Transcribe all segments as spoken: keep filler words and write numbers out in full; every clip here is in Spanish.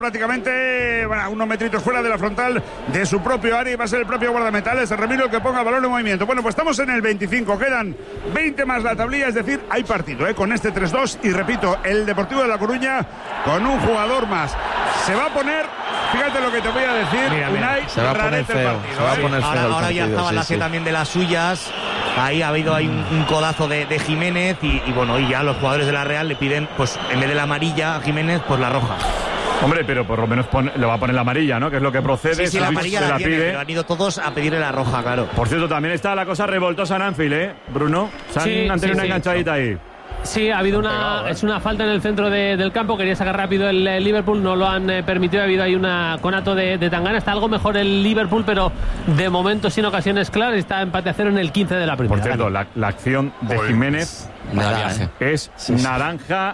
prácticamente bueno, unos metritos fuera de la frontal de su propio área y va a ser el propio guardametales el Remiro el que ponga el balón en movimiento. Bueno, pues estamos en el veinticinco, quedan veinte más la tablilla, es decir, hay partido ¿eh? con este tres dos y repito, el Deportivo de La Coruña con un jugador más. Se va a poner, fíjate lo que te voy a decir, mira, mira, Unai, se va a poner feo, partido, se va a poner ¿eh? feo ahora, el ahora ya partido, estaba sí, la sí. también de las suyas. Ahí ha habido ahí un, un codazo de, de Jiménez y, y bueno, y ya los jugadores de la Real le piden, pues en vez de la amarilla a Jiménez, pues la roja. Hombre, pero por lo menos pone, le va a poner la amarilla, ¿no? Que es lo que procede. Sí, sí, la amarilla se la, la tiene, pide. pero han ido todos a pedirle la roja, claro. Por cierto, también está la cosa revoltosa en Anfield, ¿eh, Bruno? Se han, Sí, han tenido sí, una sí. enganchadita ahí. Sí, ha habido una, pegado, ¿eh? es una falta en el centro de, del campo, quería sacar rápido el, el Liverpool, no lo han eh, permitido, ha habido ahí una conato de, de Tangana, está algo mejor el Liverpool, pero de momento sin ocasiones claras, está empate a cero en el quince de la primera. Por cierto, la, la acción de Uy, Jiménez Nada, ¿eh? es Sí, sí. naranja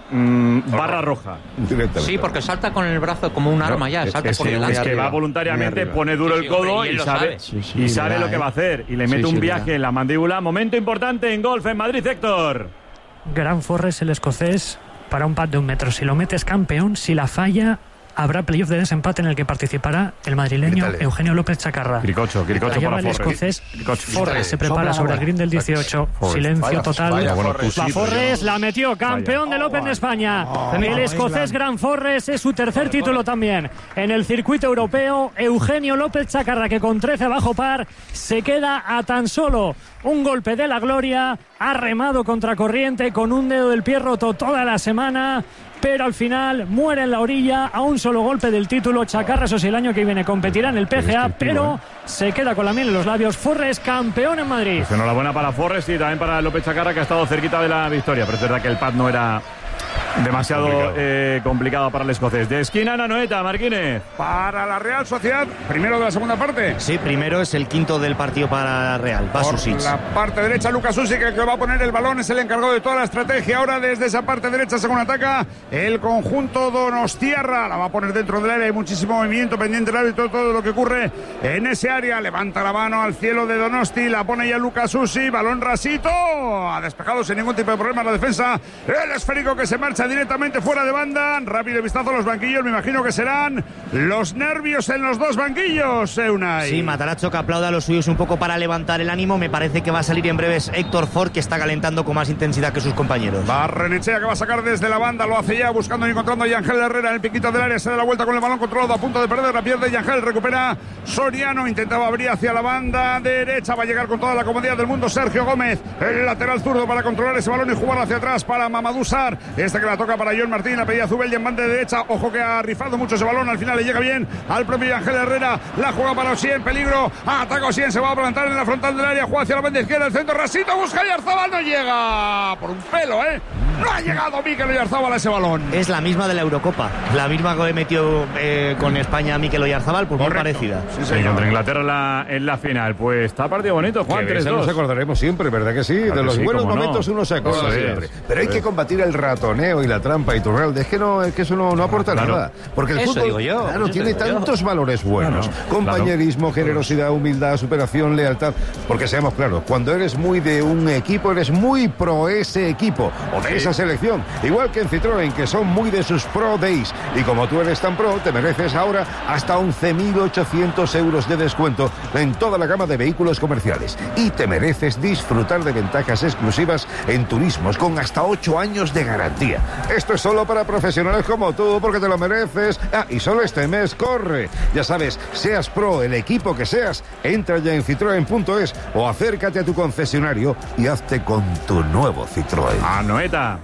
mm, barra roja. Sí, porque salta con el brazo como un arma ya, salta Es por que, delante. es que va voluntariamente, pone duro Sí, sí, el codo hombre, y él y lo sabe, sabe. Sí, sí, y sabe mira, lo que eh. va a hacer. Y le Sí, mete sí, un mira. viaje en la mandíbula. Momento importante en golf en Madrid, Héctor. Gran Forres, el escocés, para un pad de un metro. Si lo metes campeón, si la falla, habrá playoff de desempate en el que participará el madrileño Grítale. Eugenio López Chacarra. Quiricocho, La Quiricocho llama para el Forres. escocés. Quiricocho. Forres se prepara Sobra sobre el agua. green del dieciocho. Forres. Silencio Vaya, total. vaya, Bueno, Forres. tú Va sí, pero Forres, yo- la metió, campeón del Open de España. El escocés Gran Forres es su tercer título también en el circuito europeo. Eugenio López Chacarra, que con trece bajo par se queda a tan solo un golpe de la gloria. Ha remado contracorriente con un dedo del pie roto toda la semana, pero al final muere en la orilla a un solo golpe del título. Chacarra, eso sí, el año que viene competirá en el P G A, pero se queda con la miel en los labios. Forres, campeón en Madrid. Pues enhorabuena para Forres y también para López Chacarra, que ha estado cerquita de la victoria. Pero es verdad que el pad no era demasiado Complicado. eh, complicado para el escocés. De esquina a Nanoeta, Marquínez. Para la Real Sociedad, primero de la segunda parte. Sí, primero es el quinto del partido para la Real, Por Basusic. la parte derecha, Lucas Susic, el que va a poner el balón, es el encargado de toda la estrategia. Ahora desde esa parte derecha, según ataca el conjunto donostiarra, la va a poner dentro del área. Hay muchísimo movimiento pendiente del árbitro, todo lo que ocurre en ese área. Levanta la mano al cielo de Donosti, la pone ya Lucas Susic, balón rasito, ha despejado sin ningún tipo de problema la defensa. El esférico que se marcha directamente fuera de banda. Rápido vistazo a los banquillos, me imagino que serán los nervios en los dos banquillos, Unai. Sí, Mataracho, que aplaude a los suyos un poco para levantar el ánimo. Me parece que va a salir en breves Héctor Ford, que está calentando con más intensidad que sus compañeros. Barrenechea, que va a sacar desde la banda, lo hace ya buscando y encontrando a Yangel Herrera en el piquito del área, se da la vuelta con el balón controlado, a punto de perder, la pierde Yangel, recupera Soriano, intentaba abrir hacia la banda derecha, va a llegar con toda la comodidad del mundo Sergio Gómez, el lateral zurdo para controlar ese balón y jugar hacia atrás para Mamadou Sarr, este que la toca para Joel Martín, la pedía Zubel y en banda de derecha, ojo que ha rifado mucho ese balón, al final le llega bien al propio Yangel Herrera, la juega para Osien, en peligro, ataca Osien, se va a plantar en la frontal del área, juega hacia la banda izquierda, el centro, Rasito, busca y Arzabal, no llega, por un pelo, ¿eh? No ha llegado Mikel Oyarzabal a ese balón. Es la misma de la Eurocopa, la misma que metió eh, con España Mikel Oyarzabal, pues muy Correcto. parecida. Sí, Sí, señor. contra Inglaterra en la, en la final. Pues está partido bonito, Juan, Que de esa nos tres dos. acordaremos siempre, ¿verdad que sí? Claro de que los sí, buenos cómo no. momentos uno se acuerda Eso es. siempre. Pero hay que combatir el ratoneo y la trampa y Turralde. Es que no, es que eso no, no aporta Claro. nada. Porque el Eso fútbol, digo yo, claro, eso tiene digo yo. tantos valores buenos. Claro, Compañerismo, generosidad, humildad, superación, lealtad. Porque seamos claros, cuando eres muy de un equipo, eres muy pro ese equipo o de esa selección. Igual que en Citroën, que son muy de sus Pro Days. Y como tú eres tan pro, te mereces ahora hasta once mil ochocientos euros de descuento en toda la gama de vehículos comerciales. Y te mereces disfrutar de ventajas exclusivas en turismos con hasta ocho años de garantía. Esto es solo para profesionales como tú, porque te lo mereces. Ah, y solo este mes corre. Ya sabes, seas pro, el equipo que seas, entra ya en citroen punto es o acércate a tu concesionario y hazte con tu nuevo Citroën. Anoeta.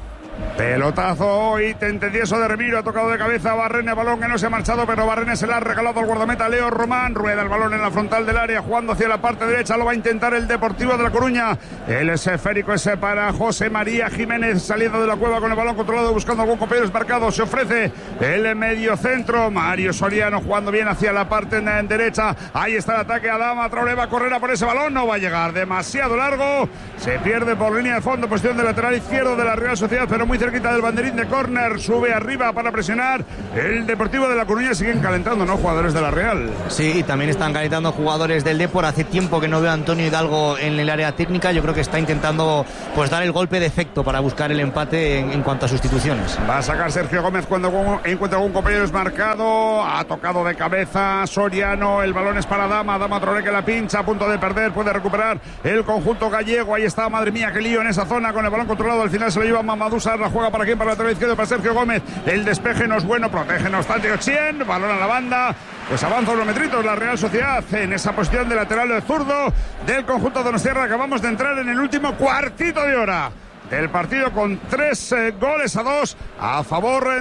Pelotazo y tentendieso de Remiro, ha tocado de cabeza a Barrene, balón que no se ha marchado, pero Barrene se la ha regalado al guardameta Leo Román, rueda el balón en la frontal del área, jugando hacia la parte derecha, lo va a intentar el Deportivo de La Coruña, el esférico ese para José María Jiménez, saliendo de la cueva con el balón controlado, buscando algún compañero desmarcado, se ofrece el medio centro, Mario Soriano jugando bien hacia la parte en, en derecha, ahí está el ataque, Adama Traoré va a correr a por ese balón, no va a llegar, demasiado largo, se pierde por línea de fondo, posición de lateral izquierdo de la Real Sociedad, pero pero muy cerquita del banderín de córner. Sube arriba para presionar el Deportivo de La Coruña. Siguen calentando, ¿no? Jugadores de la Real. Sí, y también están calentando jugadores del Depor. Hace tiempo que no veo a Antonio Hidalgo en el área técnica. Yo creo que está intentando pues dar el golpe de efecto para buscar el empate en, en cuanto a sustituciones. Va a sacar Sergio Gómez cuando encuentra algún compañero desmarcado. Ha tocado de cabeza Soriano. El balón es para Dama. Dama Traoré que la pincha, a punto de perder. Puede recuperar el conjunto gallego. Ahí está, madre mía, qué lío en esa zona con el balón controlado. Al final se lo lleva Mamadou Sarr. La juega para quién, para la lateral izquierda, para Sergio Gómez. El despeje no es bueno, protege no obstante Ochien. Balón a la banda. Pues avanza unos metritos la Real Sociedad en esa posición de lateral de zurdo del conjunto donostiarra. Acabamos de entrar en el último cuartito de hora del partido con tres eh, goles a dos a favor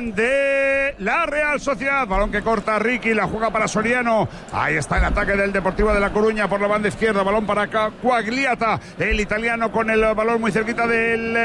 de la Real Sociedad. Balón que corta Ricky, la juega para Soriano. Ahí está el ataque del Deportivo de La Coruña por la banda izquierda. Balón para Quagliata, el italiano, con el balón muy cerquita del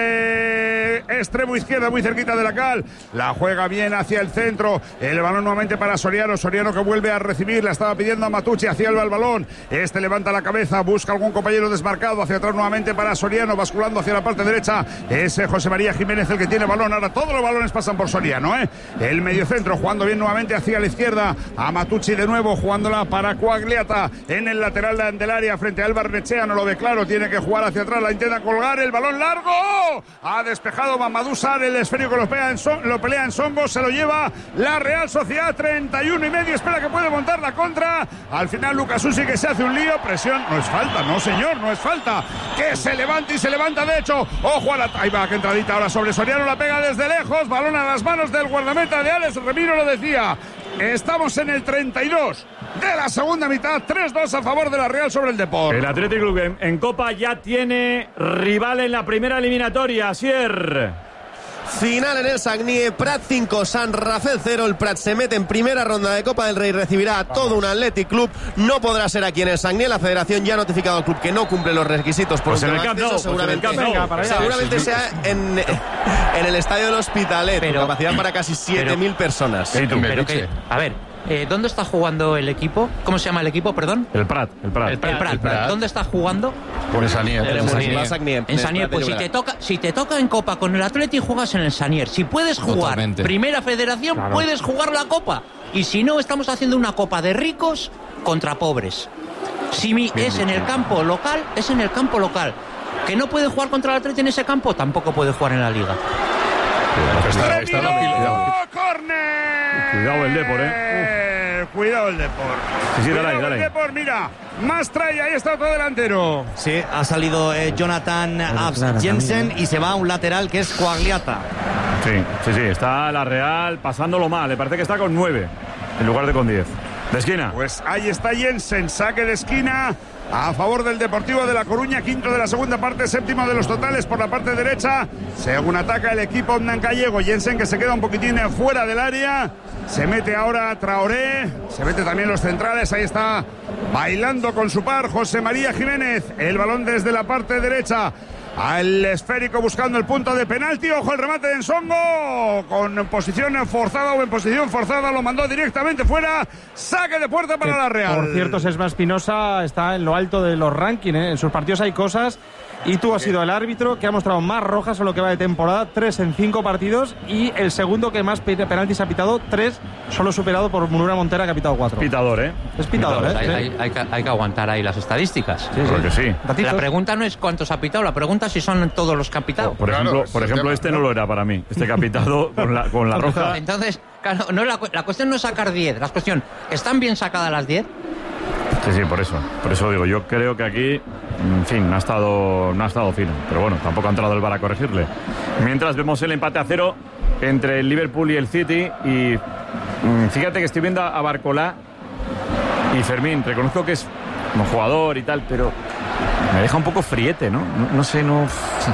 eh, extremo izquierda, muy cerquita de la cal. La juega bien hacia el centro. El balón nuevamente para Soriano. Soriano que vuelve a recibir. La estaba pidiendo a Matucci. Hacia el balón. Este levanta la cabeza. Busca algún compañero desmarcado. Hacia atrás nuevamente para Soriano. Basculando hacia la parte derecha. Es José María Jiménez el que tiene balón. Ahora todos los balones pasan por Soriano, ¿eh? El mediocentro jugando bien nuevamente hacia la izquierda. A Matucci de nuevo jugándola para Quagliata en el lateral del área frente a Álvaro Nechea. No lo ve claro. Tiene que jugar hacia atrás. La intenta colgar. El balón largo. Ha despejado Mamadou Sarr. El esférico lo pelea en, son, lo pelea en Songo. Se lo lleva la Real Sociedad. treinta y uno y medio. Espera que puede montar la contra. Al final Lucas Usi que se hace un lío. Presión. No es falta. No, señor. No es falta. Que se levanta y se levanta de hecho. Ojo a la... Ahí va. Que entradita ahora sobre Soriano, la pega desde lejos, balón a las manos del guardameta de Alex Remiro, lo decía. Estamos en el treinta y dos de la segunda mitad, tres dos a favor de la Real sobre el Depor. El Athletic Club en, en Copa ya tiene rival en la primera eliminatoria, Asier. Final en el Sagnie, Prat cinco, San Rafael cero. El Prat se mete en primera ronda de Copa del Rey, recibirá a todo un Athletic Club. No podrá ser aquí en el Sagnie. La Federación ya ha notificado al club que no cumple los requisitos por pues un en el Camp Nou, seguramente, pues en el Camp Nou. seguramente sea en, en el estadio del Hospitalet, pero, capacidad para casi siete mil personas. Pero, pero que, a ver, eh, ¿dónde está jugando el equipo? ¿Cómo se llama el equipo, perdón? El Prat, el Prat. El, el Prat, el Prat. ¿Dónde está jugando? Por el Sanier. En Sanier, pues si te toca, si te toca en Copa con el Atleti, juegas en el Sanier. Si puedes jugar Totalmente. Primera Federación, claro. Puedes jugar la Copa. Y si no, estamos haciendo una Copa de ricos contra pobres. Si mi, es en el campo local, es en el campo local. Que no puede jugar contra el Atleti en ese campo, tampoco puede jugar en la Liga. Está, está la ¡Córner! Cuidado el Depor, eh. Uf. Cuidado el Depor. Sí, sí, Cuidado dale, dale. el Depor, mira. Más trae, ahí está otro delantero. Sí, ha salido eh, Jonathan Abs Jensen y se va a un lateral que es Quagliata. Sí, sí, sí, está la Real pasándolo mal. Le parece que está con nueve en lugar de con diez. De esquina. Pues ahí está Jensen, saque de esquina a favor del Deportivo de La Coruña, quinto de la segunda parte, séptimo de los totales por la parte derecha. Según ataca el equipo gallego, Jensen que se queda un poquitín fuera del área. Se mete ahora Traoré, se mete también los centrales, ahí está bailando con su par José María Jiménez. El balón desde la parte derecha al esférico buscando el punto de penalti. Ojo el remate de Nsongo con posición forzada o en posición forzada, lo mandó directamente fuera. Saque de puerta para que, la Real. Por cierto, Sesma Espinosa está en lo alto de los rankings, ¿eh? En sus partidos hay cosas. Y tú has sido el árbitro que ha mostrado más rojas en lo que va de temporada, tres en cinco partidos, y el segundo que más penaltis ha pitado, tres, solo superado por Munura Montera, que ha pitado cuatro. Pitador, ¿eh? Es pitador, pitador, ¿eh? Hay, hay, hay, que, hay que aguantar ahí las estadísticas. Sí, creo que sí. La pregunta no es cuántos ha pitado, la pregunta es si son todos los que han pitado. Por ejemplo, por ejemplo este no lo era para mí, este que ha pitado con la, con la roja. Entonces, claro, no, la, la cuestión no es sacar diez, la cuestión, ¿están bien sacadas las diez? Sí, sí, por eso. Por eso digo, yo creo que aquí, en fin, no ha estado, no ha estado fino. Pero bueno, tampoco ha entrado el V A R a corregirle. Mientras vemos el empate a cero entre el Liverpool y el City. Y mmm, fíjate que estoy viendo a Barcolá y Fermín. Reconozco que es un jugador y tal, pero me deja un poco friete, ¿no? No, no sé, no...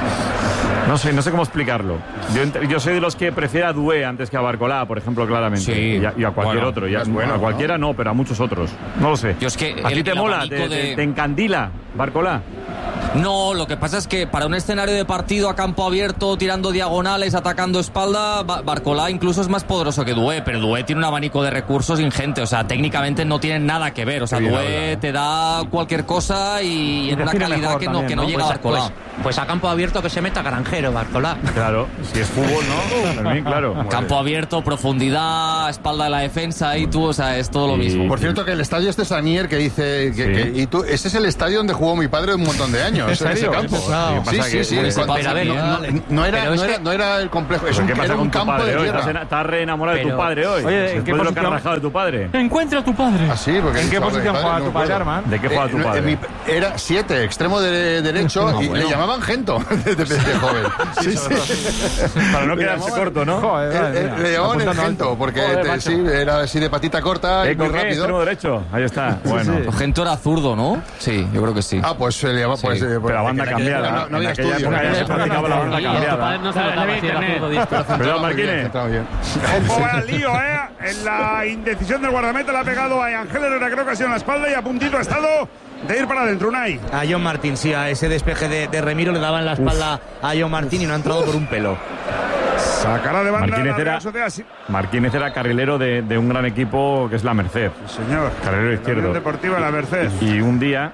No sé, no sé cómo explicarlo. Yo, yo soy de los que prefiero a Doué antes que a Barcolá, por ejemplo, claramente. Sí, y, a, y a cualquier bueno, otro. Y a, bueno, a cualquiera ¿no? no, pero a muchos otros. No lo sé. Yo es que ¿A ti el, te el mola? ¿Te, de... te, ¿Te encandila Barcolá? No, lo que pasa es que para un escenario de partido a campo abierto, tirando diagonales, atacando espalda, Barcolá incluso es más poderoso que Doué, pero Doué tiene un abanico de recursos ingente, o sea, técnicamente no tienen nada que ver, o sea, sí, Doué te da cualquier cosa y, y en una calidad que no, también, que no, ¿no? llega pues, a Barcolá. Pues, pues a campo abierto que se meta Granjero, Barcolá. Claro, si es fútbol, ¿no? También, claro. Campo abierto, profundidad, espalda de la defensa y tú, o sea, es todo lo mismo. Por cierto, que el estadio este Sanier que dice que, sí. que y tú, ese es el estadio donde jugó mi padre un montón de años. ¿En serio? Ese campo. Sí, sí, sí. sí, sí. Pero, ver, no, no, no, era, no, era, no era el complejo, es un, era un campo de tierra. Estás, estás re enamorado pero, de tu padre hoy. Oye, ¿en qué posición? Lo que has rajado de tu padre. Encuentra a tu padre. Ah, sí, porque ¿En qué posición juega tu padre, Arman? ¿De qué juega tu padre? Eh, mi, era siete, extremo de derecho, no, y bueno. le llamaban Gento de, de, de joven. Sí, sí. Para no quedarse corto, ¿no? Joder, eh, eh, le llamaban el Gento, porque Joder, te, sí, era así de patita corta y muy rápido. Extremo derecho, ahí está. Bueno. Sí, sí. Gento era zurdo, ¿no? Sí, yo creo que sí. Ah, pues se le llamaba. Pues, sí. Pero la banda cambiada. No, no había estudio. Se practicaba la banda cambiada. No se lo daba si era futbolista. Perdón, Marquines. Ojo, vaya lío, ¿eh? En la indecisión del guardameta le ha pegado a Ángel Herrera, creo que ha sido en la espalda y a puntito ha estado de ir para adentro. Unai. A John Martín, sí, a ese despeje de, de Remiro le daban la espalda Uf. a John Martín y no ha entrado por un pelo. Sacará de banda Marquínez la era, Sociedad, sí. Marquínez era carrilero de, de un gran equipo que es la Merced. Sí, señor. Carrilero izquierdo. La Deportiva la Merced. Y un día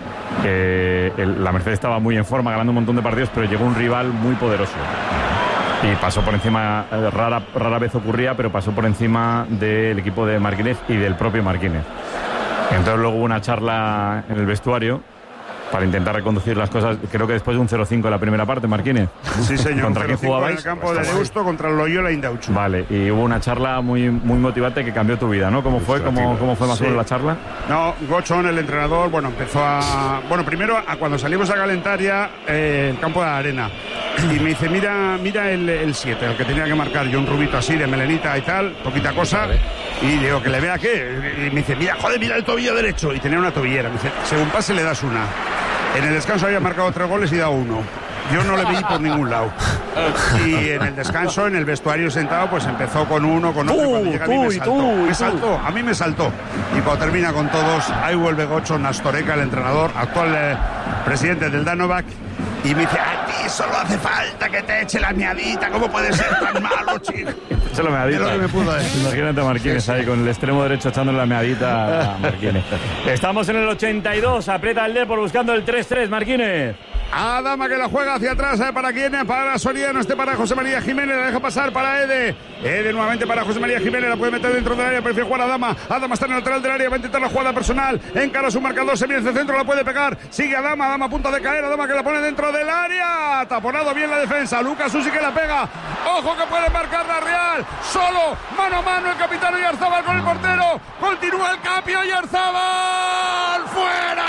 eh, el, la Merced estaba muy en forma, ganando un montón de partidos, pero llegó un rival muy poderoso. Y pasó por encima, eh, rara, rara vez ocurría, pero pasó por encima del equipo de Marquínez y del propio Marquínez. Entonces luego hubo una charla en el vestuario para intentar reconducir las cosas. Creo que después de un cero cinco en la primera parte, Marquínez. Sí, señor. ¿Contra quién jugabais? En el campo de Deusto contra el Loyola Indauchu. Vale, y hubo una charla muy, muy motivante que cambió tu vida, ¿no? ¿Cómo fue? ¿Cómo, cómo fue más o menos la charla? No, Gochón, el entrenador, bueno, empezó a... Bueno, primero, a cuando salimos a calentar ya eh, el campo de la arena. Y me dice, mira mira el siete, el, el que tenía que marcar yo, un rubito así de melenita y tal, poquita cosa. Y digo, ¿que le vea qué? Y me dice, mira, joder, mira el tobillo derecho. Y tenía una tobillera. Me dice, según pase le das una. En el descanso había marcado tres goles y da uno. Yo no le vi por ningún lado. Y en el descanso, en el vestuario sentado, pues empezó con uno, con otro. Tú, y cuando llega tú, a mí me y saltó. tú, me y saltó, a mí me saltó. Y cuando termina con todos, ahí vuelve Gocho Nastoreca, el entrenador, actual eh, presidente del Danovac. Y me dice, a ti solo hace falta que te eche la miadita. ¿Cómo puede ser tan malo, chico? Se lo meadita. Es lo que me pudo decir. Imagínate a Marquínez sí, sí. ahí con el extremo derecho echándole la meadita a Marquínez. Estamos en el ochenta y dos, aprieta el Depor buscando el tres tres, Marquínez. Adama que la juega hacia atrás, ¿eh? ¿Para quién? Para Soriano, este para José María Jiménez, la deja pasar para Ede. Ede nuevamente para José María Jiménez, la puede meter dentro del área, prefiere jugar a Adama. Adama está en el lateral del área, va a intentar la jugada personal, encara su marcador, se viene desde el centro, la puede pegar, sigue Adama, Adama a punto de caer, Adama que la pone dentro del área, taponado bien la defensa, Lucas Susi que la pega, ojo que puede marcar la Real, solo, mano a mano el capitán Oyarzabal con el portero, continúa el cambio, Oyarzabal, fuera.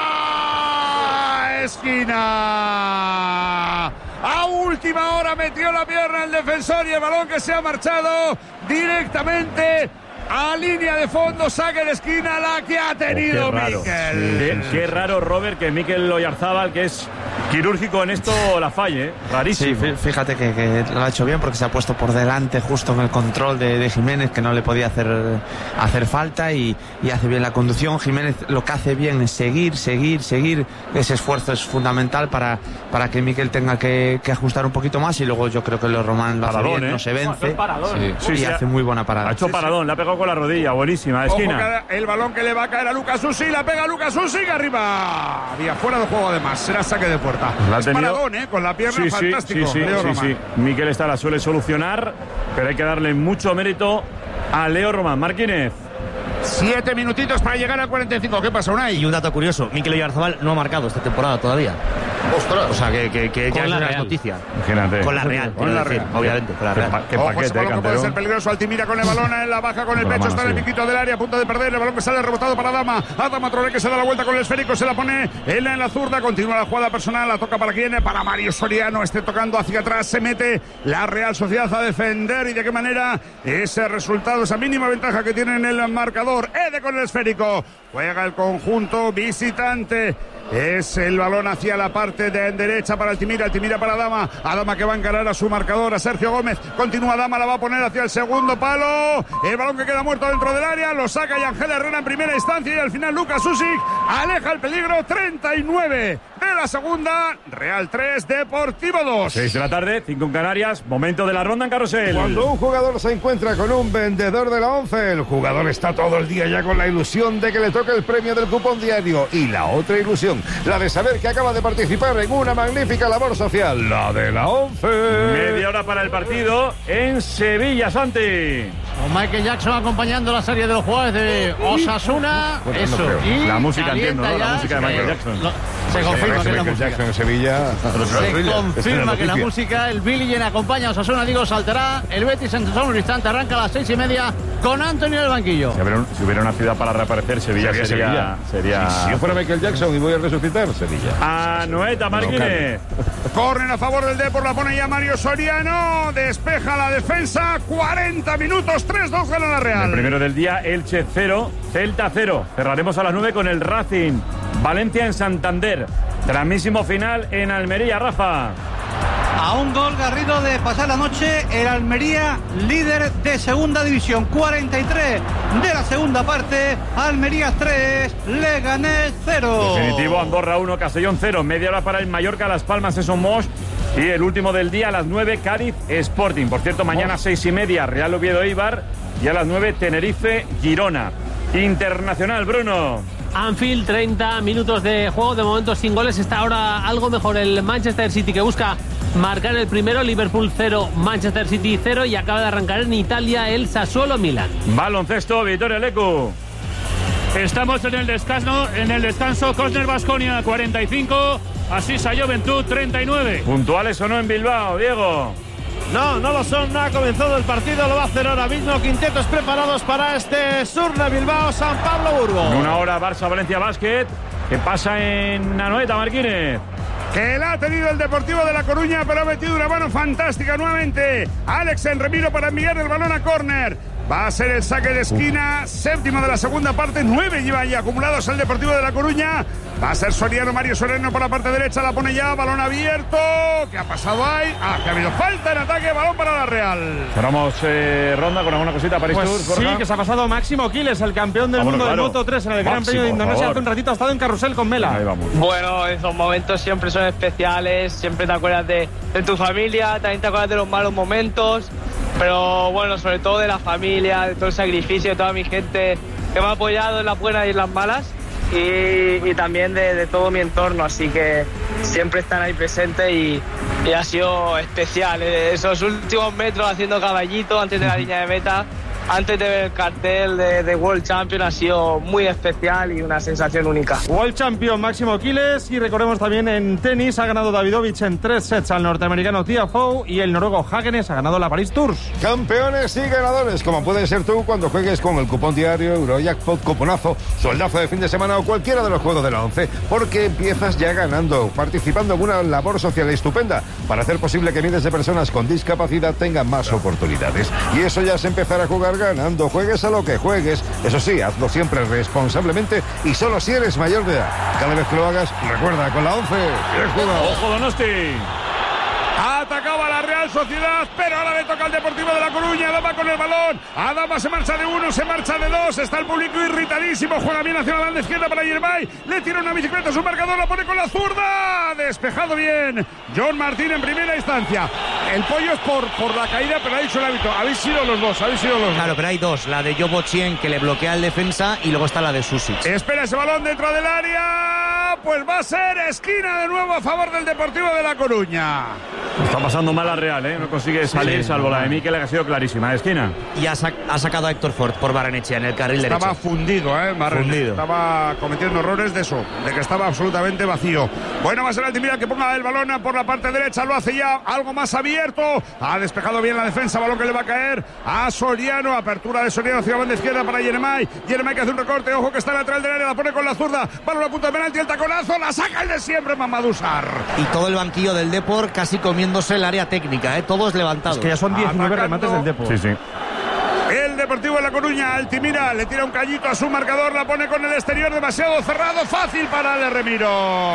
Esquina. A última hora metió la pierna el defensor y el balón que se ha marchado directamente a línea de fondo, saque de esquina la que ha tenido oh, qué Mikel. Qué, qué raro, Robert, que Mikel Oyarzabal, que es quirúrgico en esto, la falle, ¿eh? Rarísimo. Sí, fíjate que, que lo ha hecho bien porque se ha puesto por delante justo en el control de, de Jiménez, que no le podía hacer, hacer falta y, y hace bien la conducción. Jiménez lo que hace bien es seguir, seguir, seguir. Ese esfuerzo es fundamental para, para que Mikel tenga que, que ajustar un poquito más y luego yo creo que los Román lo paradón, hace bien, ¿eh? no se vence sí. Sí, y sí, hace sí, muy buena parada. Ha hecho paradón, sí, sí. Le ha pegado con la rodilla, buenísima, esquina. Ojo, el balón que le va a caer a Lucas Susi, la pega Lucas Susi, que arriba. Había fuera de juego además, será saque de puerta. La es tenido... paradón, ¿eh? Con la pierna, sí, fantástico. Sí, sí, Leo sí, Román. sí. Mikel esta la suele solucionar, pero hay que darle mucho mérito a Leo Román. Marquínez. Siete minutitos para llegar al cuarenta y cinco. ¿Qué pasa, Unai? Y un dato curioso, Mikel Oyarzabal no ha marcado esta temporada todavía. ¡Ostras! O sea, que, que, que ya es una noticia. Imagínate. Con la Real. Con la Real. Decir, obviamente, con la Real. Qué, qué Ojo, paquete, ese balón que puede ser campeón. peligroso. Altimira con el balón en la baja con el pecho. Está en el piquito del área, a punto de perder. El balón que sale rebotado para Adama. Adama Traoré que se da la vuelta con el esférico. Se la pone él en la zurda. Continúa la jugada personal. La toca para quién? Para Mario Soriano. Este tocando hacia atrás. Se mete la Real Sociedad a defender. Y de qué manera ese resultado, esa mínima ventaja que tiene en el marcador. Ede con el esférico. Juega el conjunto visitante Es el balón hacia la parte de derecha para Altimira, Altimira para Adama, Adama que va a encarar a su marcador, a Sergio Gómez, continúa Adama, la va a poner hacia el segundo palo, el balón que queda muerto dentro del área, lo saca Ángel Herrera en primera instancia y al final Lucas Susic aleja el peligro. Treinta y nueve de la segunda, Real tres, Deportivo dos. seis de la tarde, cinco en Canarias, momento de la ronda en carrusel. Cuando un jugador se encuentra con un vendedor de la once, el jugador está todo el día ya con la ilusión de que le toque el premio del cupón diario y la otra ilusión, la de saber que acaba de participar en una magnífica labor social, la de la once. Media hora para el partido en Sevilla, Santi. Con Michael Jackson acompañando la serie de los jugadores de Osasuna. Bueno, eso. no y la música, entiendo, ¿no? La música de Michael Jackson. Lo, se confirma que es la Michael música. Jackson en Sevilla. Se confirma que la música, el Billie acompaña a Osasuna, digo, saltará. El Betis en un instante arranca a las seis y media con Antonio en el banquillo. Si hubiera, si hubiera una ciudad para reaparecer, Sevilla sería... sería, sería... Si yo fuera Michael Jackson y voy a resucitar, Sevilla. Anoeta Martínez. Corren a favor del Depor, la pone ya Mario Soriano, despeja la defensa, cuarenta minutos, tres dos gana la Real. El primero del día, Elche cero, Celta cero. Cerraremos a las nueve con el Racing, Valencia en Santander. Tramísimo final en Almería, Rafa. A un gol Garrido de pasar la noche, el Almería líder de segunda división. cuarenta y tres de la segunda parte, Almería tres, Leganés cero. Definitivo, Andorra uno, Castellón cero. Media hora para el Mallorca, Las Palmas, Eson Moix. Y el último del día a las nueve, Cádiz Sporting. Por cierto, mañana a seis y media, Real Oviedo Eibar. Y a las nueve, Tenerife Girona. Internacional, Bruno. Anfield, treinta minutos de juego, de momento sin goles. Está ahora algo mejor el Manchester City, que busca marcar el primero. Liverpool cero, Manchester City cero. Y acaba de arrancar en Italia el Sassuolo Milan. Baloncesto, Vittorio Lecu. Estamos en el descanso, en el descanso. Cosner Baskonia cuarenta y cinco, Asisa Juventud treinta y nueve. ¿Puntuales o no en Bilbao, Diego? No, no lo son, no ha comenzado el partido, lo va a hacer ahora mismo. Quintetos preparados para este Surna Bilbao, San Pablo Burgos. En una hora Barça Valencia Basket. ¿Qué pasa en Anoeta, Marquínez? Que la ha tenido el Deportivo de La Coruña, pero ha metido una mano fantástica nuevamente. Alex Enremiro para enviar el balón a córner. Va a ser el saque de esquina, Uf. séptimo de la segunda parte, nueve lleva ya acumulados el Deportivo de La Coruña. Va a ser Soriano, Mario Soriano por la parte derecha, la pone ya, balón abierto. ¿Qué ha pasado ahí? Ah, que ha habido falta en ataque, balón para la Real. Cerramos eh, ronda con alguna cosita para pues Tour, sí, que se ha pasado Máximo Quiles, el campeón del ah, bueno, mundo claro. de Moto tres en el Gran Premio de Indonesia. Hace un ratito ha estado en carrusel con Mela. Ahí vamos. Bueno, esos momentos siempre son especiales, siempre te acuerdas de, de tu familia, también te acuerdas de los malos momentos. Pero bueno, sobre todo de la familia, de todo el sacrificio, de toda mi gente que me ha apoyado en las buenas y en las malas, y, y también de, de todo mi entorno, así que siempre están ahí presentes y, y ha sido especial. Esos últimos metros haciendo caballito antes de la línea de meta, antes de ver el cartel de, de World Champion, ha sido muy especial y una sensación única. World Champion Máximo Quiles, y recordemos también en tenis ha ganado Davidovich en tres sets al norteamericano Tiafoe, y el noruego Hagenes ha ganado la Paris Tours. Campeones y ganadores, como puedes ser tú cuando juegues con el cupón diario, Eurojackpot, cuponazo, soldazo de fin de semana o cualquiera de los juegos de la once, porque empiezas ya ganando, participando en una labor social estupenda para hacer posible que miles de personas con discapacidad tengan más oportunidades. Y eso ya es empezar a jugar ganando, juegues a lo que juegues, eso sí, hazlo siempre responsablemente y solo si eres mayor de edad. Cada vez que lo hagas, recuerda, con la once, ¡ojo, Donosti! Atacaba la Real Sociedad, pero ahora le toca al Deportivo de La Coruña. Adama con el balón, Adama se marcha de uno, se marcha de dos, está el público irritadísimo, juega bien hacia la banda izquierda para Yermay, le tira una bicicleta a su marcador, la pone con la zurda, despejado bien John Martín en primera instancia. El pollo es por, por la caída, pero ha dicho el hábito, habéis sido los dos, habéis sido los dos. Claro, pero hay dos, la de Jobochien, que le bloquea al defensa, y luego está la de Susic. Espera ese balón dentro del área, pues va a ser esquina de nuevo a favor del Deportivo de La Coruña. Está pasando mal la Real, ¿eh? No consigue salir, sí, salvo la de Mikel, que ha sido clarísima. ¿De esquina? Y ha, sac ha sacado a Héctor Ford por Barrenechea en el carril derecho. Estaba fundido, ¿eh? Fundido. Estaba cometiendo errores de eso, de que estaba absolutamente vacío. Bueno, va a ser Altimira que ponga el balón por la parte derecha, lo hace ya algo más abierto. Ha despejado bien la defensa, balón que le va a caer a Soriano. Apertura de Soriano hacia la banda izquierda para Yeremay. Yeremay que hace un recorte, ojo que está lateral del área, la pone con la zurda. Balón a punto de penalti, el taconazo, la saca el de siempre, Mamadou Sarr. Y todo el banquillo del Depor casi comiéndose el área técnica, ¿eh? Todos levantados. Es que ya son diecinueve remates del Depor. Sí, sí. El del Deportivo de La Coruña. Altimira le tira un cañito a su marcador, la pone con el exterior demasiado cerrado, fácil para Ale Remiro.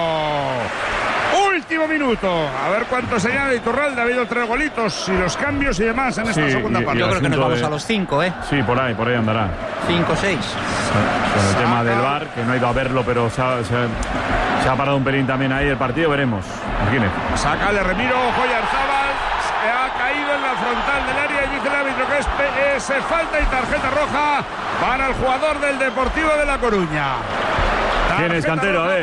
Último minuto, a ver cuánto se añade Iturralde. Ha habido tres golitos y los cambios y demás en esta sí, segunda y, parte. y Yo creo que nos vamos de... a los cinco, ¿eh? Sí, por ahí, por ahí andará. Cinco, seis. Con el tema del V A R, que no ha ido a verlo, pero se ha, se ha, se ha parado un pelín también ahí el partido, veremos. Martínez. Saca Ale Remiro, Oyarzábal ha caído en la frontal del área y dice el árbitro que es, es falta y tarjeta roja para el jugador del Deportivo de La Coruña. ¿Quién es, Cantero? A ver.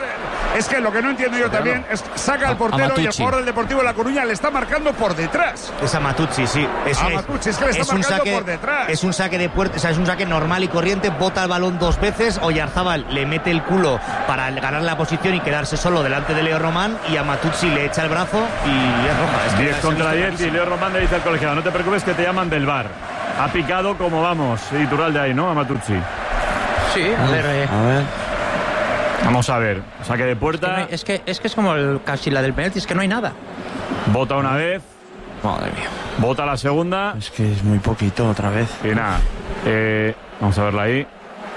Es que lo que no entiendo yo también es que saca al portero y el jugador del Deportivo de La Coruña le está marcando por detrás. Es a Matucci, sí. Es, a Matucci, es que le está es un marcando saque, por detrás. Es un saque de puerta, o sea, es un saque normal y corriente, bota el balón dos veces, Oyarzábal le mete el culo para ganar la posición y quedarse solo delante de Leo Román, y a Matucci le echa el brazo y es roja. Es que diez contra diez y Leo Román le dice al colegiado, no te preocupes que te llaman del V A R. Ha picado como vamos, Iturralde ahí, ¿no? A Matucci. Sí, a ver, eh. A ver. Vamos a ver, saque de puerta. Es que, no hay, es, que, es que es como el, casi la del penalti, es que no hay nada. Bota una vez. Madre mía. Bota la segunda. Es que es muy poquito otra vez. Y nada, eh, vamos a verla ahí.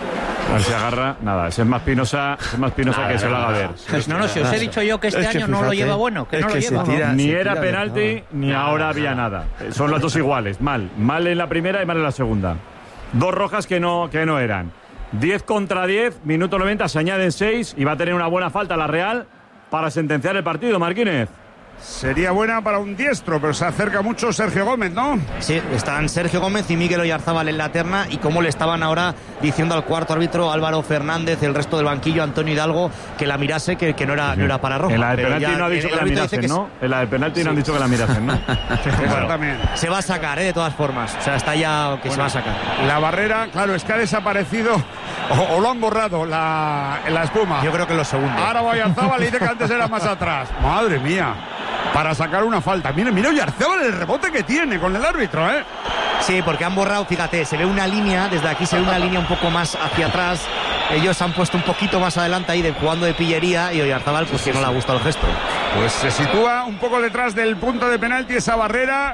A ver si agarra. Nada, ese es más Pinoza, es más Pinoza que se lo haga ver. Pues no, no, si os he dicho yo que este es que año fíjate, no lo lleva bueno, que no lo que lleva. Tira, ni era tira penalti, ni no, ahora no, había no. nada. Son las dos iguales, mal. Mal en la primera y mal en la segunda. Dos rojas que no, que no eran. diez contra diez, minuto noventa, se añaden seis y va a tener una buena falta la Real para sentenciar el partido, Marquínez. Sería buena para un diestro, pero se acerca mucho Sergio Gómez, ¿no? Sí, están Sergio Gómez y Miguel Oyarzábal en la terna, y como le estaban ahora diciendo al cuarto árbitro Álvaro Fernández, el resto del banquillo, Antonio Hidalgo, que la mirase, que, que no, era, sí. no era para roja. En la del pero penalti ya, no ha dicho que la mirasen, ¿no? Se... En la del penalti sí. no han dicho que la mirasen, ¿no? Exactamente. Se va a sacar, ¿eh? De todas formas. O sea, está ya que bueno, se va a sacar. La barrera, claro, es que ha desaparecido o, o lo han borrado la, la espuma. Yo creo que lo segundo. Ahora Oyarzábal le dice que antes era más atrás. Madre mía. Para sacar una falta. Mira, mira Oyarzábal el rebote que tiene con el árbitro, ¿eh? Sí, porque han borrado, fíjate, se ve una línea, desde aquí se ve una línea un poco más hacia atrás. Ellos han puesto un poquito más adelante ahí de jugando de pillería, y Oyarzábal pues que no le ha gustado el gesto. Pues se sitúa un poco detrás del punto de penalti esa barrera,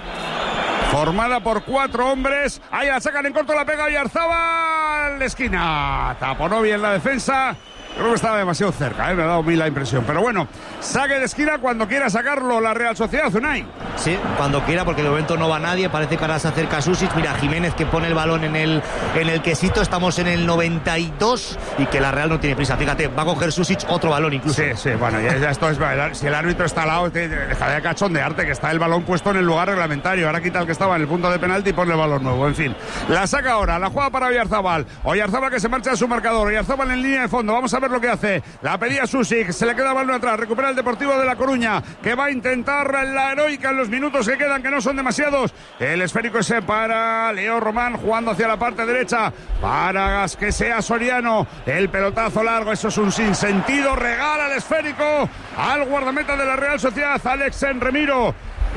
formada por cuatro hombres. Ahí la sacan en corto, la pega Oyarzábal, de esquina. Taponó bien la defensa. Creo que estaba demasiado cerca, ¿eh? Me ha dado a mí la impresión. Pero bueno, saque de esquina cuando quiera sacarlo la Real Sociedad, Unai. Sí, cuando quiera, porque de momento no va nadie. Parece que ahora se acerca Susic. Mira, Jiménez que pone el balón en el, en el quesito. Estamos en el noventa y dos y que la Real no tiene prisa. Fíjate, va a coger Susic otro balón incluso. Sí, sí, bueno, ya, ya esto es... Si el árbitro está al lado, deja de cachondearte, que está el balón puesto en el lugar reglamentario. Ahora quita el que estaba en el punto de penalti y pone el balón nuevo. En fin, la saca ahora, la juega para Oyarzábal. Oyarzábal que se marcha a su marcador. Oyarzábal en línea de fondo. Vamos a ver lo que hace. La pedía Susic, se le queda el balón atrás, recupera el Deportivo de La Coruña, que va a intentar la heroica en los minutos que quedan, que no son demasiados. El esférico ese para Leo Román, jugando hacia la parte derecha, para que sea Soriano, el pelotazo largo, eso es un sinsentido, regala el esférico al guardameta de la Real Sociedad, Alex Remiro.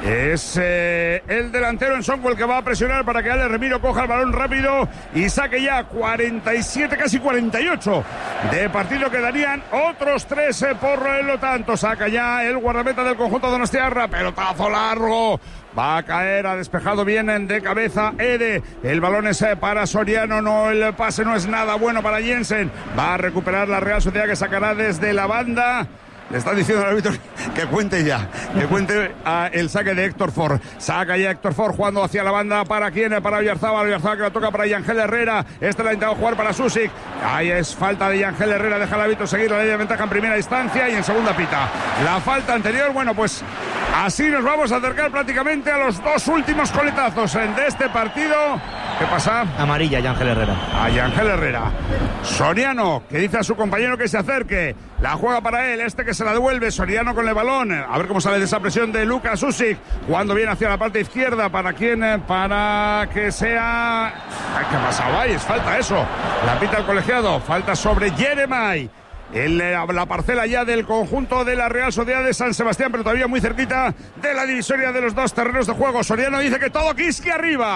Es eh, el delantero en Songwell que va a presionar para que Ale Remiro coja el balón rápido y saque ya cuarenta y siete, casi cuarenta y ocho de partido. Quedarían otros trece por lo tanto. Saca ya el guardameta del conjunto donostiarra, pelotazo largo. Va a caer, ha despejado bien de cabeza Ede. El balón es para Soriano, no, el pase no es nada bueno para Jensen. Va a recuperar la Real Sociedad, que sacará desde la banda. Le están diciendo al árbitro que cuente ya, que cuente a el saque de Héctor Ford. Saca ya Héctor Ford jugando hacia la banda. ¿Para quién? Para Oyarzábal. Oyarzábal que la toca para Yangel Herrera. Este la ha intentado jugar para Susic. Ahí es falta de Yangel Herrera. Deja el árbitro seguir la ley de ventaja en primera instancia y en segunda pita. La falta anterior, bueno, pues así nos vamos a acercar prácticamente a los dos últimos coletazos de este partido. ¿Qué pasa? Amarilla, Yangel Herrera. A Yangel Herrera. Soriano, que dice a su compañero que se acerque. La juega para él, este que se la devuelve. Soriano con el balón. A ver cómo sale de esa presión de Lucas Susic. Cuando viene hacia la parte izquierda. ¿Para quién? Para que sea... Ay, ¿qué ha pasado ahí? Es falta eso. La pita el colegiado. Falta sobre Jeremai. En la parcela ya del conjunto de la Real Sociedad de San Sebastián, pero todavía muy cerquita de la divisoria de los dos terrenos de juego. Soriano dice que todo Kiski arriba.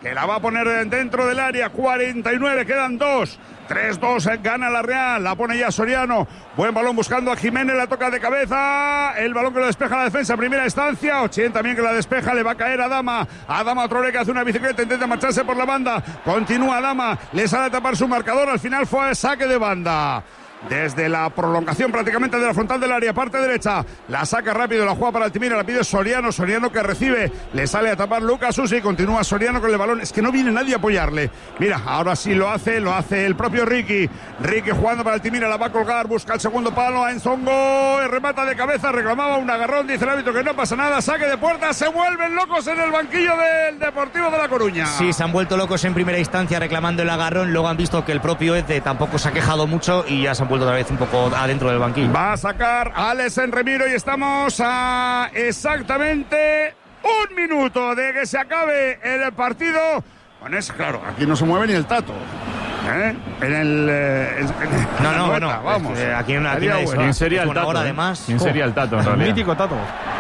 que la va a poner dentro del área. cuarenta y nueve, quedan dos. tres dos, gana la Real, la pone ya Soriano. Buen balón buscando a Jiménez, la toca de cabeza. El balón que lo despeja la defensa, primera instancia. ochenta también que la despeja, le va a caer a Dama. A Dama Traoré que hace una bicicleta, intenta marcharse por la banda. Continúa Dama, le sale a tapar su marcador. Al final fue a saque de banda. Desde la prolongación prácticamente de la frontal del área, parte derecha, la saca rápido, la juega para Altimira, la pide Soriano, Soriano que recibe, le sale a tapar Lucas Usi, continúa Soriano con el balón, es que no viene nadie a apoyarle. Mira, ahora sí lo hace, lo hace el propio Ricky, Ricky jugando para Altimira, la va a colgar, busca el segundo palo, a Enzongo, remata de cabeza, reclamaba un agarrón, dice el árbitro que no pasa nada, saque de puerta, se vuelven locos en el banquillo del Deportivo de La Coruña. Sí, se han vuelto locos en primera instancia reclamando el agarrón, luego han visto que el propio Eze tampoco se ha quejado mucho y ya se han vuelto otra vez un poco adentro del banquillo. Va a sacar a Alex Remiro y estamos a exactamente un minuto de que se acabe el partido. Bueno, es claro, aquí no se mueve ni el Tato. ¿Eh? En el, eh, en, en no, no, bueno, vamos. Eh, aquí en una sería bueno. ¿Quién sería el Tato? Hora, además. ¿Quién sería el Tato en realidad? Mítico Tato.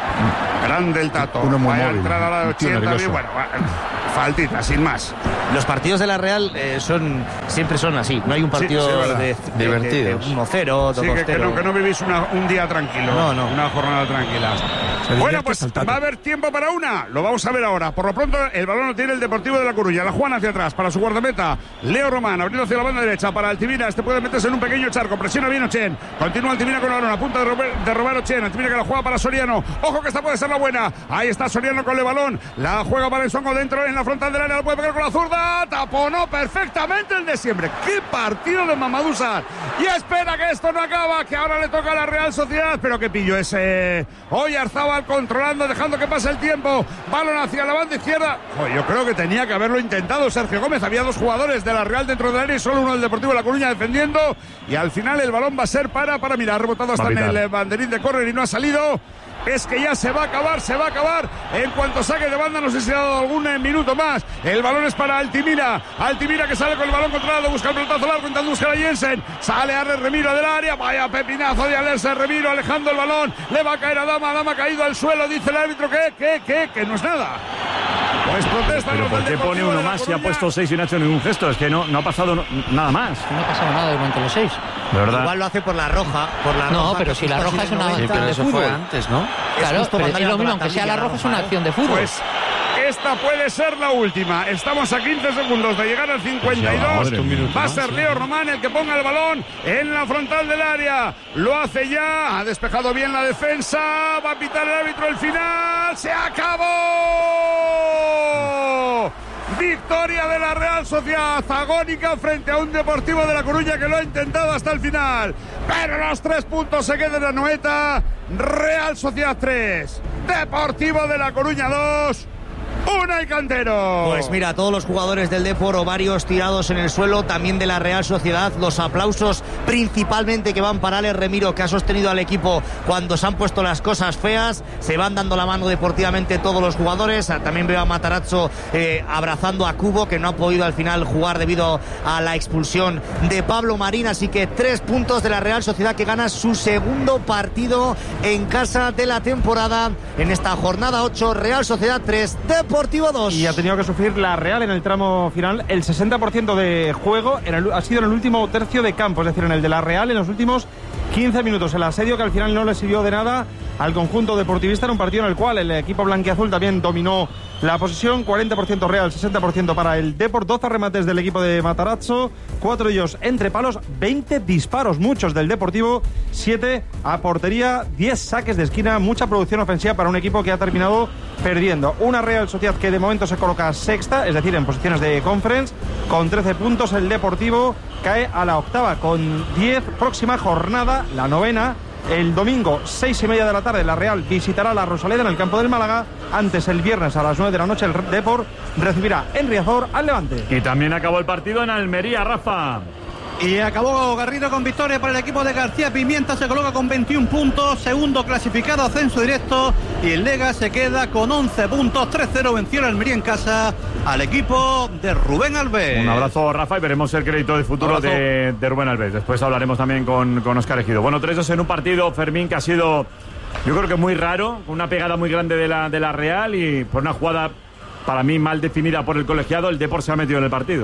Grande el Tato. Uno muy Vaya móvil. entrada a la ochenta. Bien, bueno, faltita, sin más. Los partidos de la Real eh, son siempre son así. No hay un partido sí, sí, de, de, divertido. de, de uno cero, sí, que, que, no, que no vivís una, un día tranquilo. No, no. Una jornada tranquila. Bueno, pues va a haber tiempo para una. Lo vamos a ver ahora. Por lo pronto, el balón lo tiene el Deportivo de La Coruña. La juegan hacia atrás para su guardameta, Leo Román, abriendo hacia la banda derecha para Altimira. Este puede meterse en un pequeño charco. Presiona bien Ochen. Continúa Altimira con el balón. A punto de robar, de robar Ochen. Altimira que la juega para Soriano. Ojo que esta puede ser la buena. Ahí está Soriano con el balón. La juega para el Songo dentro en la frontal del área. La puede pegar con la zurda. Taponó perfectamente el de siempre. ¡Qué partido de Mamadou Sarr! Y espera que esto no acaba, que ahora le toca a la Real Sociedad. Pero qué pillo ese. Hoy Arzabal controlando, dejando que pase el tiempo. Balón hacia la banda izquierda. Joder, yo creo que tenía que haberlo intentado Sergio Gómez. Había dos jugadores de la Real dentro del área y solo uno del Deportivo de La Coruña defendiendo. Y al final el balón va a ser para, para mirar. Ha rebotado hasta en el banderín de córner y no ha salido. Es que ya se va a acabar, se va a acabar. En cuanto saque de banda, no sé si ha dado algún minuto más. El balón es para Altimira. Altimira que sale con el balón controlado, busca el pelotazo largo, intentando buscar a Jensen. Sale a Remiro del área. Vaya pepinazo de Alerce Remiro, alejando el balón. Le va a caer a Dama. Dama ha caído al suelo. Dice el árbitro que, que, que, que no es nada. Pues protesta. Pero ¿por qué pone uno más y ha puesto seis y no ha hecho ningún gesto? Es que no, no ha pasado no, nada más. No ha pasado nada durante los seis. De verdad. Igual lo hace por la roja. Por la no, roja, pero si la roja es una acción de fútbol. Antes, ¿no? Claro, pero es lo mismo, aunque sea la roja, es una acción de fútbol. Pues esta puede ser la última. Estamos a quince segundos de llegar al cincuenta y dos. Va a ser Leo Román el que ponga el balón en la frontal del área. Lo hace ya. Ha despejado bien la defensa. Va a pitar el árbitro el final. ¡Se acabó! Victoria de la Real Sociedad, agónica frente a un Deportivo de La Coruña que lo ha intentado hasta el final. Pero los tres puntos se quedan en la noeta. Real Sociedad tres, Deportivo de La Coruña dos. Una y Cantero. Pues mira, todos los jugadores del Depor o varios tirados en el suelo, también de la Real Sociedad, los aplausos principalmente que van para Alex Remiro, que ha sostenido al equipo cuando se han puesto las cosas feas. Se van dando la mano deportivamente todos los jugadores. También veo a Matarazzo eh, abrazando a Cubo, que no ha podido al final jugar debido a la expulsión de Pablo Marín. Así que tres puntos de la Real Sociedad, que gana su segundo partido en casa de la temporada en esta jornada ocho. Real Sociedad tres, Deportivo dos. Y ha tenido que sufrir la Real en el tramo final. El sesenta por ciento de juego en el, ha sido en el último tercio de campo, es decir, en el de la Real en los últimos quince minutos. El asedio que al final no le sirvió de nada al conjunto deportivista en un partido en el cual el equipo blanquiazul también dominó la posesión. Cuarenta por ciento Real, sesenta por ciento para el Depor. doce remates del equipo de Matarazzo, cuatro de ellos entre palos, veinte disparos, muchos del Deportivo, siete a portería, diez saques de esquina, mucha producción ofensiva para un equipo que ha terminado perdiendo. Una Real Sociedad que de momento se coloca sexta, es decir, en posiciones de conference, con trece puntos. El Deportivo cae a la octava con diez. Próxima jornada, la novena. El domingo, seis y media de la tarde, la Real visitará la Rosaleda en el campo del Málaga. Antes, el viernes a las nueve de la noche, el Depor recibirá en Riazor al Levante. Y también acabó el partido en Almería, Rafa. Y acabó Garrido con victoria para el equipo de García Pimienta. Se coloca con veintiún puntos, segundo clasificado, ascenso directo. Y el Lega se queda con once puntos. tres cero venció el Almería en casa al equipo de Rubén Alves. Un abrazo, Rafa, y veremos el crédito de futuro de, de Rubén Alves. Después hablaremos también con, con Óscar Ejido. Bueno, tres dos en un partido, Fermín, que ha sido, yo creo que muy raro, una pegada muy grande de la, de la Real y por una jugada para mí mal definida por el colegiado, el Depor se ha metido en el partido.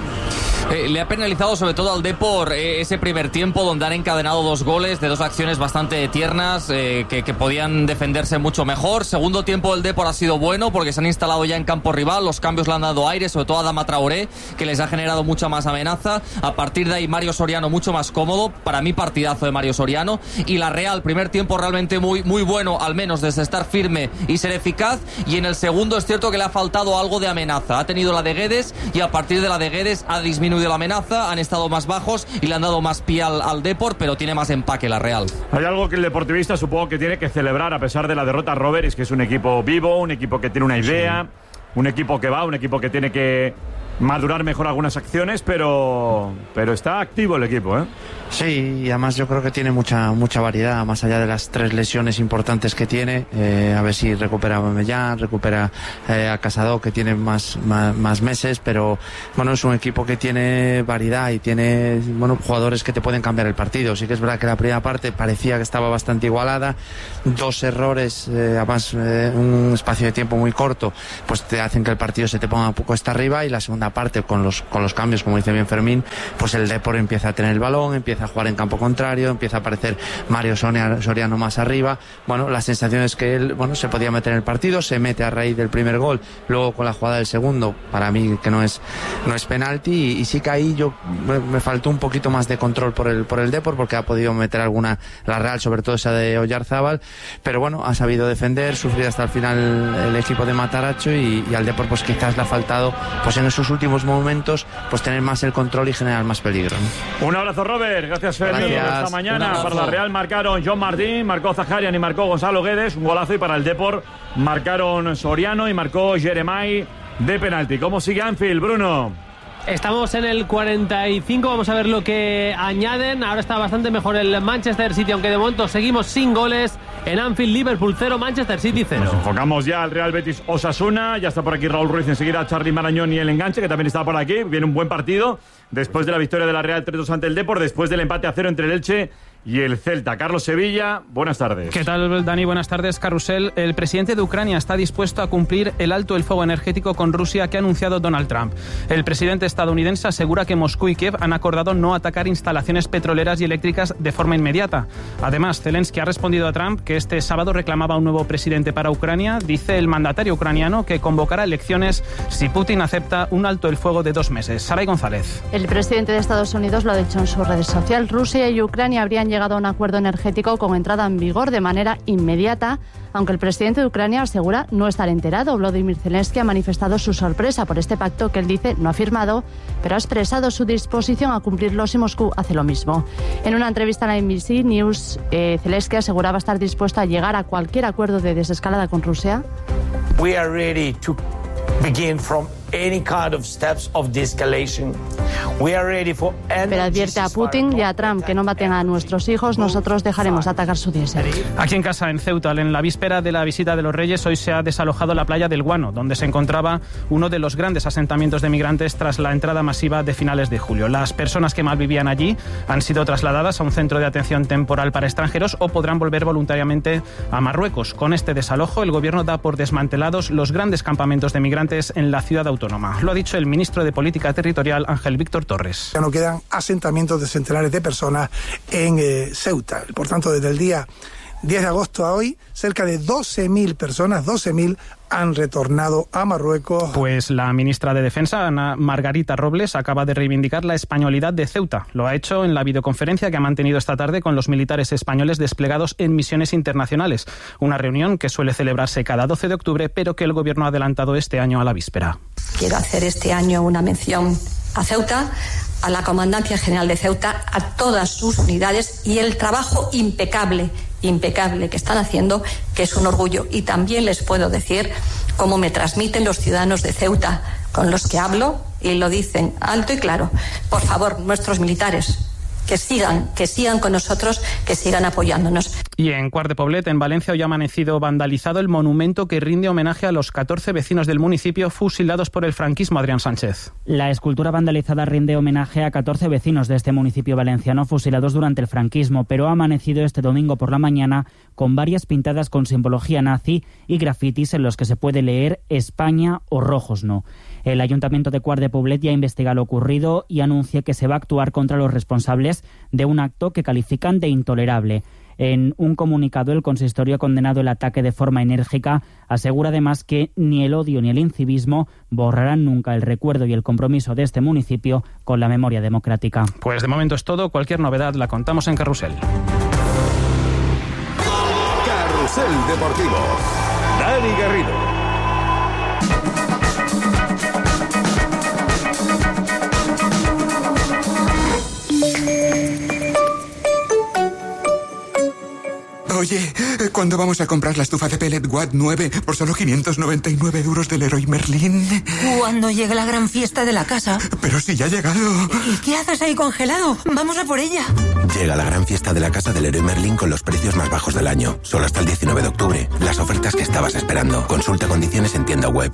Eh, le ha penalizado sobre todo al Depor eh, ese primer tiempo donde han encadenado dos goles de dos acciones bastante tiernas eh, que, que podían defenderse mucho mejor. Segundo tiempo el Depor ha sido bueno porque se han instalado ya en campo rival, los cambios le han dado aire, sobre todo a Adama Traoré, que les ha generado mucha más amenaza. A partir de ahí Mario Soriano mucho más cómodo, para mí partidazo de Mario Soriano, y la Real primer tiempo realmente muy, muy bueno, al menos desde estar firme y ser eficaz, y en el segundo es cierto que le ha faltado algo de amenaza. Ha tenido la de Guedes y a partir de la de Guedes ha disminuido de la amenaza, han estado más bajos y le han dado más pie al, al Depor, pero tiene más empaque la Real. Hay algo que el deportivista supongo que tiene que celebrar a pesar de la derrota, Robert, es que es un equipo vivo, un equipo que tiene una idea, sí. un equipo que va, un equipo que tiene que madurar mejor algunas acciones, pero pero está activo el equipo, ¿eh? Sí, y además yo creo que tiene mucha mucha variedad, más allá de las tres lesiones importantes que tiene. Eh, a ver si recupera a Memellán, recupera eh, a Casado, que tiene más, más, más meses, pero bueno, es un equipo que tiene variedad y tiene bueno jugadores que te pueden cambiar el partido. Sí que es verdad que la primera parte parecía que estaba bastante igualada, dos errores, eh, además eh, un espacio de tiempo muy corto, pues te hacen que el partido se te ponga un poco hasta arriba, y la segunda parte con los, con los cambios, como dice bien Fermín, pues el Depor empieza a tener el balón, empieza a jugar en campo contrario, empieza a aparecer Mario Soriano más arriba. Bueno, la sensación es que él bueno se podía meter en el partido, se mete a raíz del primer gol, luego con la jugada del segundo, para mí que no es no es penalti, y, y sí que ahí yo me, me faltó un poquito más de control por el por el Depor, porque ha podido meter alguna, la Real, sobre todo esa de Oyarzábal, pero bueno, ha sabido defender, sufrir hasta el final el equipo de Mataracho, y, y al Depor pues quizás le ha faltado pues en esos últimos momentos pues tener más el control y generar más peligro, ¿no? Un abrazo, Robert, gracias Fermín. Esta mañana para la Real marcaron John Martín, marcó Zaharian y marcó Gonzalo Guedes, un golazo, y para el Depor marcaron Soriano y marcó Jeremai de penalti. ¿Cómo sigue Anfield, Bruno? Estamos en el cuarenta y cinco, vamos a ver lo que añaden. Ahora está bastante mejor el Manchester City, aunque de momento seguimos sin goles. En Anfield, Liverpool cero, Manchester City cero. Nos enfocamos ya al Real Betis Osasuna. Ya está por aquí Raúl Ruiz, enseguida Charly Marañón y el enganche, que también está por aquí. Viene un buen partido después de la victoria de la Real tres dos ante el Depor, después del empate a cero entre el Elche y el Celta. Carlos Sevilla, buenas tardes. ¿Qué tal, Dani? Buenas tardes, Carrusel. El presidente de Ucrania está dispuesto a cumplir el alto el fuego energético con Rusia que ha anunciado Donald Trump. El presidente estadounidense asegura que Moscú y Kiev han acordado no atacar instalaciones petroleras y eléctricas de forma inmediata. Además, Zelensky ha respondido a Trump que este sábado reclamaba un nuevo presidente para Ucrania. Dice el mandatario ucraniano que convocará elecciones si Putin acepta un alto el fuego de dos meses. Saray González. El presidente de Estados Unidos lo ha dicho en su red social. Rusia y Ucrania habrían llegado a un acuerdo energético con entrada en vigor de manera inmediata, aunque el presidente de Ucrania asegura no estar enterado. Volodymyr Zelensky ha manifestado su sorpresa por este pacto que él dice no ha firmado, pero ha expresado su disposición a cumplirlo si Moscú hace lo mismo. En una entrevista a la N B C News, eh, Zelensky aseguraba estar dispuesto a llegar a cualquier acuerdo de desescalada con Rusia. We are ready to begin from any kind of steps of de-escalation. We are ready for Pero advierte a Putin y a Trump que no maten a nuestros hijos, nosotros dejaremos de atacar su diésel. Aquí en casa, en Ceuta, en la víspera de la visita de los Reyes, hoy se ha desalojado la playa del Guano, donde se encontraba uno de los grandes asentamientos de migrantes tras la entrada masiva de finales de julio. Las personas que malvivían allí han sido trasladadas a un centro de atención temporal para extranjeros o podrán volver voluntariamente a Marruecos. Con este desalojo, el gobierno da por desmantelados los grandes campamentos de migrantes en la ciudad autónoma. Lo ha dicho el ministro de Política Territorial, Ángel Víctor Torres. Ya no quedan asentamientos de centenares de personas en eh, Ceuta. Por tanto, desde el día diez de agosto a hoy, cerca de doce mil personas, doce mil, han retornado a Marruecos. Pues la ministra de Defensa, Ana Margarita Robles, acaba de reivindicar la españolidad de Ceuta. Lo ha hecho en la videoconferencia que ha mantenido esta tarde con los militares españoles desplegados en misiones internacionales. Una reunión que suele celebrarse cada doce de octubre, pero que el gobierno ha adelantado este año a la víspera. Quiero hacer este año una mención a Ceuta, a la Comandancia General de Ceuta, a todas sus unidades y el trabajo impecable, impecable que están haciendo, que es un orgullo. Y también les puedo decir cómo me transmiten los ciudadanos de Ceuta con los que hablo y lo dicen alto y claro. Por favor, nuestros militares, que sigan, que sigan con nosotros, que sigan apoyándonos. Y en Quart de Poblet, en Valencia, hoy ha amanecido vandalizado el monumento que rinde homenaje a los catorce vecinos del municipio fusilados por el franquismo. Adrián Sánchez. La escultura vandalizada rinde homenaje a catorce vecinos de este municipio valenciano fusilados durante el franquismo, pero ha amanecido este domingo por la mañana con varias pintadas con simbología nazi y grafitis en los que se puede leer España o rojos no. El Ayuntamiento de Quart de Poblet ya investiga lo ocurrido y anuncia que se va a actuar contra los responsables de un acto que califican de intolerable. En un comunicado, el consistorio ha condenado el ataque de forma enérgica. Asegura además que ni el odio ni el incivismo borrarán nunca el recuerdo y el compromiso de este municipio con la memoria democrática. Pues de momento es todo. Cualquier novedad la contamos en Carrusel. Carrusel Deportivo. Dani Garrido. Oye, ¿cuándo vamos a comprar la estufa de pellet Watt nueve por solo quinientos noventa y nueve euros del Leroy Merlin? Cuando llegue la gran fiesta de la casa. Pero si ya ha llegado. ¿Y qué haces ahí congelado? Vamos a por ella. Llega la gran fiesta de la casa del Leroy Merlin con los precios más bajos del año. Solo hasta el diecinueve de octubre. Las ofertas que estabas esperando. Consulta condiciones en tienda web.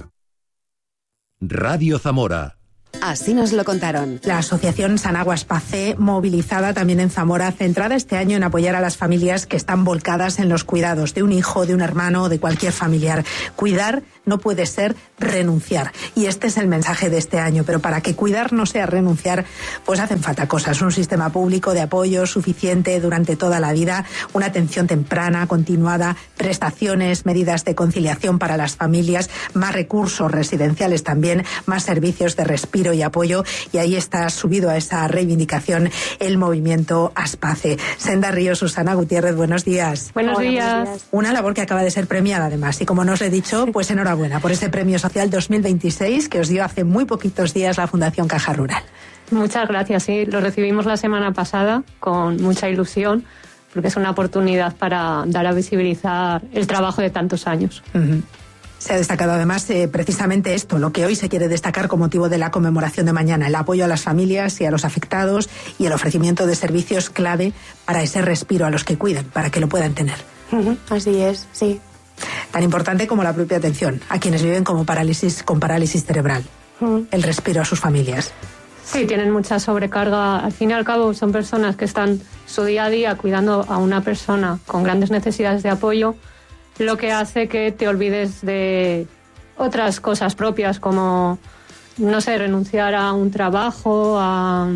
Radio Zamora. Así nos lo contaron. La asociación San Aguas Pacé, movilizada también en Zamora, centrada este año en apoyar a las familias que están volcadas en los cuidados de un hijo, de un hermano o de cualquier familiar. Cuidar no puede ser renunciar. Y este es el mensaje de este año. Pero para que cuidar no sea renunciar, pues hacen falta cosas. Un sistema público de apoyo suficiente durante toda la vida, una atención temprana, continuada, prestaciones, medidas de conciliación para las familias, más recursos residenciales también, más servicios de respiro y apoyo, y ahí está subido a esa reivindicación el movimiento Aspace. Senda Ríos, Susana Gutiérrez, buenos días. Buenos días. Una labor que acaba de ser premiada además, y como nos he dicho, pues enhorabuena por ese Premio Social dos mil veintiséis que os dio hace muy poquitos días la Fundación Caja Rural. Muchas gracias, sí, lo recibimos la semana pasada con mucha ilusión, porque es una oportunidad para dar a visibilizar el trabajo de tantos años. Uh-huh. Se ha destacado además eh, precisamente esto, lo que hoy se quiere destacar con motivo de la conmemoración de mañana, el apoyo a las familias y a los afectados y el ofrecimiento de servicios clave para ese respiro a los que cuidan, para que lo puedan tener. Uh-huh. Así es, sí. Tan importante como la propia atención a quienes viven como parálisis, con parálisis cerebral, uh-huh. el respiro a sus familias. Sí, tienen mucha sobrecarga. Al fin y al cabo son personas que están su día a día cuidando a una persona con grandes necesidades de apoyo, lo que hace que te olvides de otras cosas propias como, no sé, renunciar a un trabajo, a...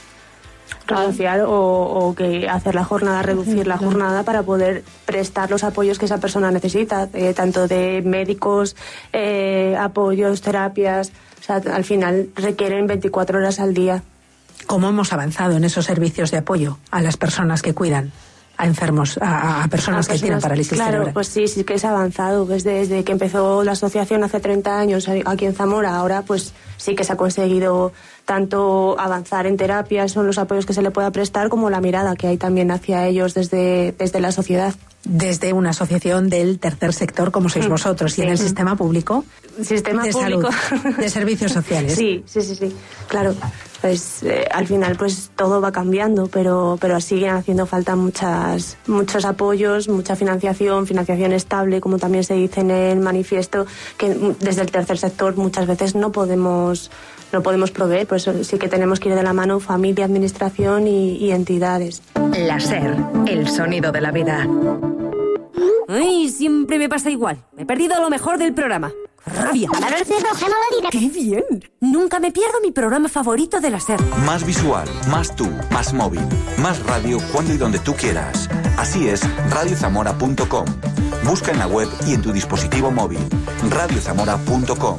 renunciar o, o que hacer la jornada, reducir la jornada para poder prestar los apoyos que esa persona necesita, eh, tanto de médicos, eh, apoyos, terapias, o sea, al final requieren veinticuatro horas al día. ¿Cómo hemos avanzado en esos servicios de apoyo a las personas que cuidan? A enfermos, a, a personas a que personas, tienen parálisis claro, cerebral. Pues sí, sí que se ha avanzado. Pues desde que empezó la asociación hace treinta años aquí en Zamora, ahora pues sí que se ha conseguido tanto avanzar en terapias, son los apoyos que se le pueda prestar, como la mirada que hay también hacia ellos desde, desde la sociedad. Desde una asociación del tercer sector, como sois mm, vosotros, y sí. en el sistema público. Sistema de público. Salud, de servicios sociales. Sí, sí, sí, sí. Claro. Pues eh, al final pues todo va cambiando, pero pero siguen haciendo falta muchas muchos apoyos, mucha financiación, financiación estable, como también se dice en el manifiesto, que desde el tercer sector muchas veces no podemos no podemos proveer, pues sí que tenemos que ir de la mano familia, administración y, y entidades. La SER, el sonido de la vida. Ay, siempre me pasa igual. Me he perdido lo mejor del programa. ¡Rabia! ¡Qué bien! Nunca me pierdo mi programa favorito de la SER. Más visual, más tú, más móvil, más radio cuando y donde tú quieras. Así es, radio zamora punto com. Busca en la web y en tu dispositivo móvil. radio zamora punto com.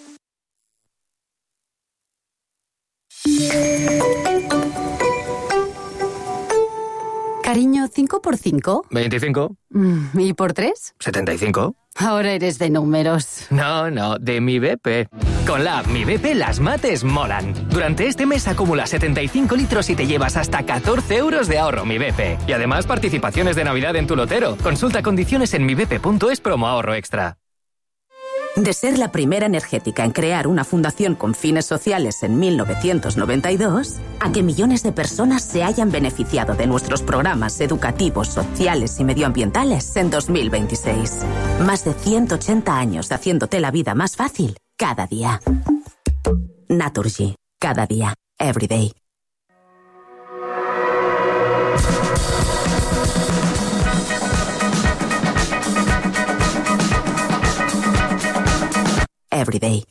Cariño, ¿cinco por cinco? veinticinco. ¿Y por tres? setenta y cinco. Ahora eres de números. No, no, de mi B P. Con la app Mi B P las mates molan. Durante este mes acumula setenta y cinco litros y te llevas hasta catorce euros de ahorro Mi B P. Y además participaciones de Navidad en tu lotero. Consulta condiciones en mi b p punto es promo ahorro extra. De ser la primera energética en crear una fundación con fines sociales en mil novecientos noventa y dos, a que millones de personas se hayan beneficiado de nuestros programas educativos, sociales y medioambientales en dos mil veintiséis. Más de ciento ochenta años haciéndote la vida más fácil cada día. Naturgy. Cada día. Every day. Every day.